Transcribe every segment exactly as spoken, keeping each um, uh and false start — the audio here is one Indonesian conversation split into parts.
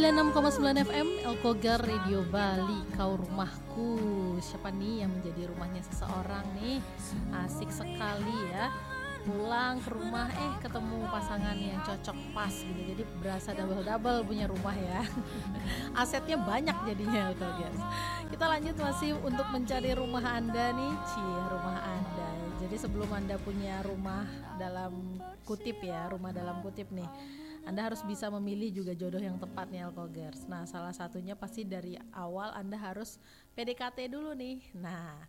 sembilan puluh enam koma sembilan F M Elkogar Radio Bali, kau rumahku. Siapa nih yang menjadi rumahnya seseorang nih? Asik sekali ya. Pulang ke rumah eh ketemu pasangan yang cocok pas gitu. Jadi berasa double-double punya rumah ya. Asetnya banyak jadinya Elkogar. Kita lanjut masih untuk mencari rumah Anda nih. Cie, rumah Anda. Jadi sebelum Anda punya rumah dalam kutip ya, rumah dalam kutip nih, Anda harus bisa memilih juga jodoh yang tepat nih Elkogers. Nah salah satunya pasti dari awal Anda harus P D K T dulu nih. Nah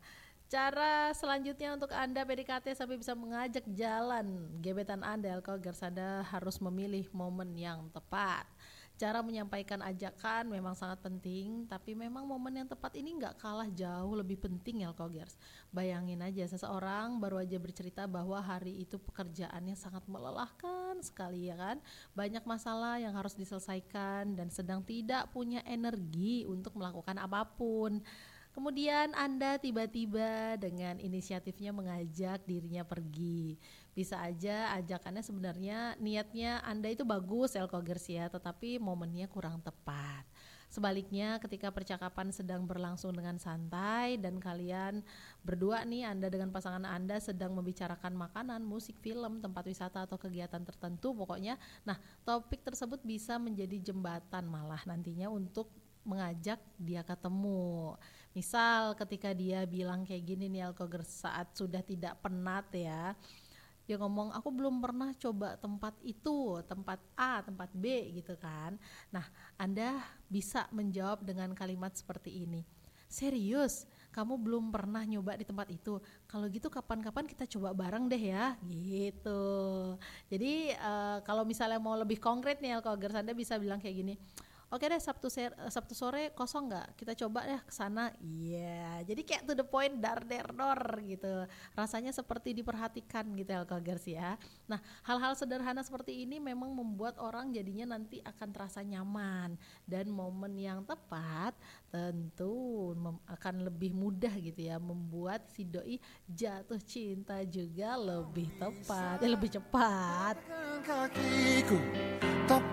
cara selanjutnya untuk Anda P D K T sampai bisa mengajak jalan gebetan Anda Elkogers, Anda harus memilih momen yang tepat. Cara menyampaikan ajakan memang sangat penting, tapi memang momen yang tepat ini gak kalah jauh lebih penting ya Elkogers. Bayangin aja seseorang baru aja bercerita bahwa hari itu pekerjaannya sangat melelahkan sekali ya kan. Banyak masalah yang harus diselesaikan dan sedang tidak punya energi untuk melakukan apapun. Kemudian Anda tiba-tiba dengan inisiatifnya mengajak dirinya pergi. Bisa aja ajakannya sebenarnya niatnya Anda itu bagus Elkogers ya, tetapi momennya kurang tepat. Sebaliknya ketika percakapan sedang berlangsung dengan santai dan kalian berdua nih, Anda dengan pasangan Anda sedang membicarakan makanan, musik, film, tempat wisata atau kegiatan tertentu pokoknya. Nah topik tersebut bisa menjadi jembatan malah nantinya untuk mengajak dia ketemu. Misal ketika dia bilang kayak gini nih Elkogers, saat sudah tidak penat ya, dia ngomong aku belum pernah coba tempat itu, tempat A, tempat B gitu kan. Nah Anda bisa menjawab dengan kalimat seperti ini, serius kamu belum pernah nyoba di tempat itu, kalau gitu kapan-kapan kita coba bareng deh ya gitu. Jadi uh, kalau misalnya mau lebih konkret nih Elkogers, Anda bisa bilang kayak gini, oke deh Sabtu, ser- Sabtu sore kosong nggak? Kita coba deh kesana. Iya, yeah. Jadi kayak to the point, dar der dor gitu. Rasanya seperti diperhatikan gitu Elkogers ya. Nah hal-hal sederhana seperti ini memang membuat orang jadinya nanti akan terasa nyaman. Dan momen yang tepat tentu mem- akan lebih mudah gitu ya, membuat si doi jatuh cinta juga lebih tepat, eh, lebih cepat.